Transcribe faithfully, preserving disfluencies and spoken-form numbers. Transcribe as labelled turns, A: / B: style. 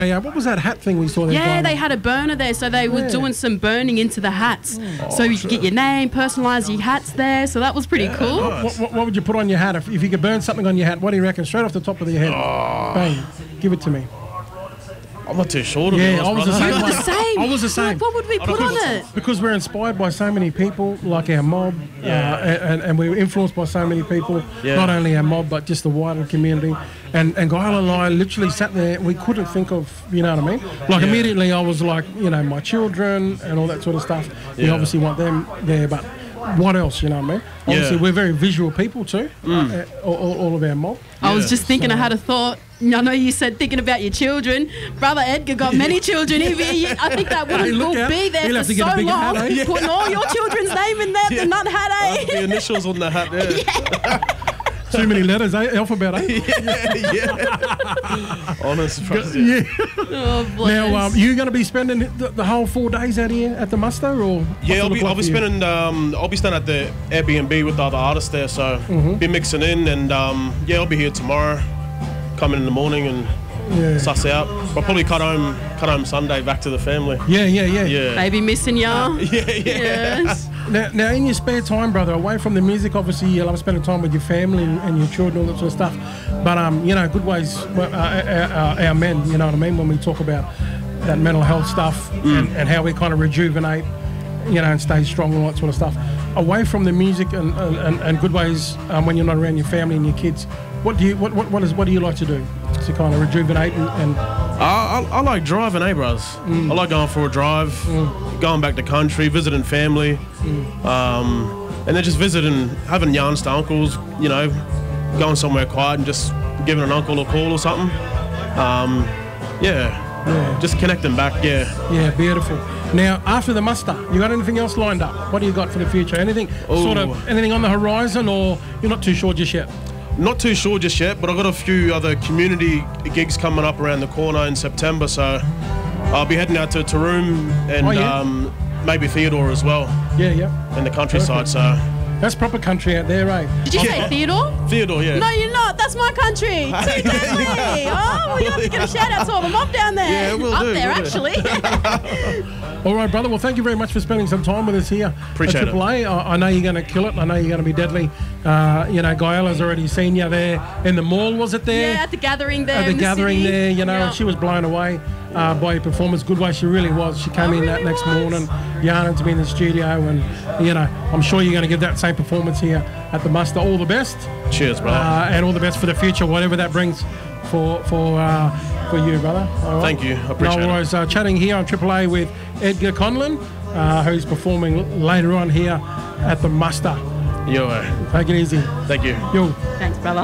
A: Yeah, what was that hat thing we saw there?
B: Yeah, they had a burner there, so they were
A: Yeah.
B: doing some burning into the hats. So you could get your name, personalise your hats there, so that was pretty cool.
A: What, what, what would you put on your hat if, if you could burn something on your hat? What do you reckon? Straight off the top of your head.
C: Oh.
A: Bang. Give it to me.
C: I'm not too sure. To be
A: Yeah,
C: honest,
A: I was the
C: brother.
A: same
B: You were
A: way.
B: the same.
A: I was the same.
B: Like, what would we put on it?
A: Because we're inspired by so many people, like our mob,
C: Yeah.
A: uh, and, and we're influenced by so many people,
C: Yeah.
A: not only our mob, but just the wider community. And, and Gail and I literally sat there, we couldn't think of, you know what I mean? Like
C: Yeah.
A: immediately I was like, you know, my children and all that sort of stuff. We
C: Yeah.
A: obviously want them there, but what else, you know what I mean? Obviously
C: Yeah.
A: we're very visual people too, uh, all, all, all of our mob.
B: I was
C: Yeah.
B: just thinking, I had a thought. I know you said thinking about your children. Brother Edgar got many children. He, he, I think that wouldn't
A: Hey, look
B: will
A: out.
B: be there
A: He'll
B: for
A: have to get
B: so
A: a bigger
B: long.
A: hat, eh?
B: Putting all your children's name in there,
C: Yeah.
B: the nut hat,
C: Uh, the
B: eh?
C: initials on the hat, yeah.
A: Too many letters, eh? Alphabet, eh?
C: yeah, yeah. Honest, trust you.
A: Yeah.
B: Oh, bless.
A: Now, um, you going to be spending the, the whole four days out here at the muster, or what's
C: Yeah,
A: it
C: I'll
A: look
C: be,
A: like
C: I'll be
A: for you?
C: spending, um, I'll be staying at the Airbnb with the other artists there, so
A: Mm-hmm.
C: be mixing in, and um, yeah, I'll be here tomorrow, coming in the morning and
A: Yeah.
C: suss out. I'll probably cut home, cut home Sunday back to the family.
A: Yeah, yeah, yeah.
C: Yeah,
B: Baby missing ya.
C: yeah, yeah.
B: Yes.
A: Now, now, in your spare time, brother, away from the music, obviously you love spending time with your family and, and your children, all that sort of stuff. But um, you know, good ways, uh, uh, uh, our men, you know what I mean, when we talk about that mental health stuff
C: Mm.
A: and, and how we kind of rejuvenate, you know, and stay strong and all that sort of stuff. Away from the music and, and, and, and good ways, um, when you're not around your family and your kids, what do you what what what, is, what do you like to do to kind of rejuvenate and, and
C: I, I, I like driving, eh, bros?
A: Mm.
C: I like going for a drive, going back to country, visiting family,
A: Mm.
C: um, and then just visiting, having yarns to uncles, you know, going somewhere quiet and just giving an uncle a call or something. Um, yeah,
A: Yeah.
C: just connecting back, yeah.
A: Yeah, beautiful. Now, after the muster, you got anything else lined up? What do you got for the future? Anything sort
C: Ooh.
A: of anything on the horizon, or you're not too sure just yet?
C: Not too sure just yet, but I've got a few other community gigs coming up around the corner in September, so I'll be heading out to Taroom and
A: Oh, yeah?
C: um, maybe Theodore as well
A: Yeah, yeah.
C: in the countryside.
A: Perfect.
C: So
A: That's proper country out there, eh?
B: Did you say Theodore?
C: Theodore, yeah.
B: No, you're not. That's my country. Too deadly. Oh, well, you have to get a shout out to all the mob down there.
C: Yeah, we'll
B: Up
C: do,
B: there,
C: we'll do.
B: actually.
A: All right, brother. Well, thank you very much for spending some time with us here
C: Appreciate
A: at
C: it.
A: Triple A. I, I know you're going to kill it. I know you're going to be deadly. Uh, you know, Gaila's already seen you there in the mall, was it there?
B: Yeah, at the gathering there.
A: At the
B: in
A: gathering
B: city.
A: there, you know,
B: Yeah.
A: and she was blown away uh, by your performance. Good way she really was. She came
B: I
A: in that
B: really
A: next
B: was.
A: morning, yarning to be in the studio, and you know, I'm sure you're going to give that same performance here at the muster. All the best,
C: Cheers, brother.
A: uh, and all the best for the future, whatever that brings for for uh, for you, brother. All right?
C: Thank you. I appreciate
A: no
C: it.
A: worries. Uh, chatting here on Triple A with Edgar Conlon, uh, who's performing later on here at the muster.
C: Yo, uh,
A: Take it easy.
C: thank you.
A: Yo.
B: Thanks, brother.